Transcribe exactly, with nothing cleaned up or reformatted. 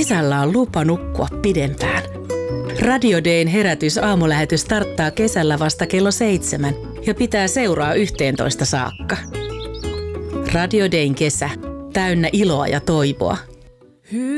kesällä on lupa nukkua pidempään. Radio Dayn herätys aamulähetys starttaa kesällä vasta kello seitsemän ja pitää seuraa yhteentoista saakka. Radio Dayn kesä, täynnä iloa ja toivoa.